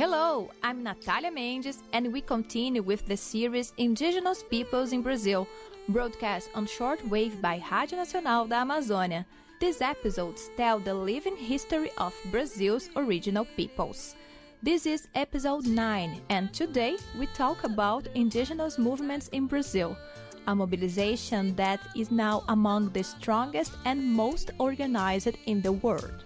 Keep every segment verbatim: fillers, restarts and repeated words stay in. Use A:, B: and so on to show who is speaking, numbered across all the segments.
A: Hello, I'm Natalia Mendes, and we continue with the series Indigenous Peoples in Brazil, broadcast on shortwave by Rádio Nacional da Amazônia. These episodes tell the living history of Brazil's original peoples. This is episode nine, and today we talk about indigenous movements in Brazil, a mobilization that is now among the strongest and most organized in the world.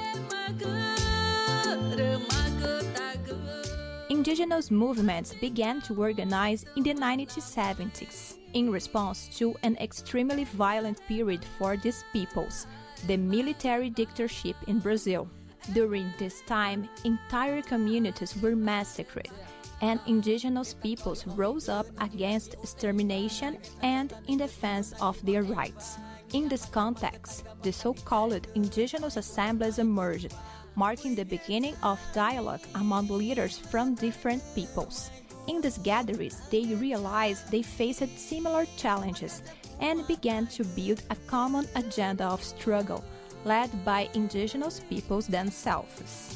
A: Indigenous movements began to organize in the nineteen seventies, in response to an extremely violent period for these peoples, the military dictatorship in Brazil. During this time, entire communities were massacred, and indigenous peoples rose up against extermination and in defense of their rights. In this context, the so-called indigenous assemblies emerged, marking the beginning of dialogue among leaders from different peoples. In these gatherings, they realized they faced similar challenges and began to build a common agenda of struggle, led by indigenous peoples themselves.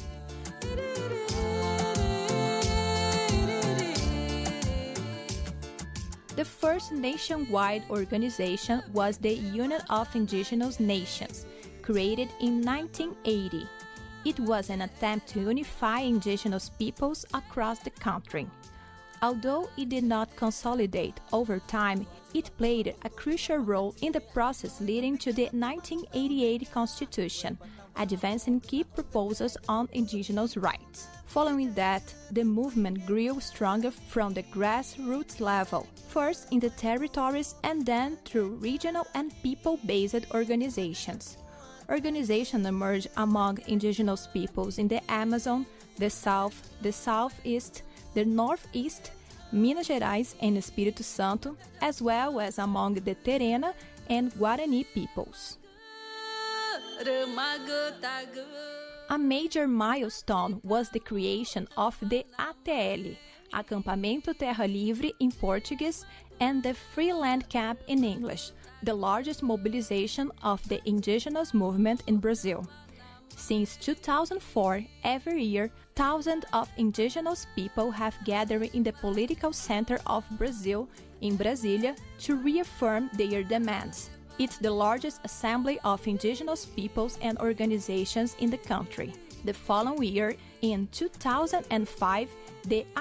A: The first nationwide organization was the Union of Indigenous Nations, created in nineteen eighty. It was an attempt to unify indigenous peoples across the country. Although it did not consolidate over time, it played a crucial role in the process leading to the nineteen eighty-eight Constitution, advancing key proposals on indigenous rights. Following that, the movement grew stronger from the grassroots level, first in the territories and then through regional and people-based organizations. Organizations emerged among indigenous peoples in the Amazon, the South, the Southeast, the Northeast, Minas Gerais and Espírito Santo, as well as among the Terena and Guarani peoples. A major milestone was the creation of the A T L, Acampamento Terra Livre in Portuguese, and the Free Land Camp in English, the largest mobilization of the indigenous movement in Brazil. Since two thousand four, every year, thousands of indigenous people have gathered in the political center of Brazil, in Brasília, to reaffirm their demands. It's the largest assembly of indigenous peoples and organizations in the country. The following year, in two thousand five, the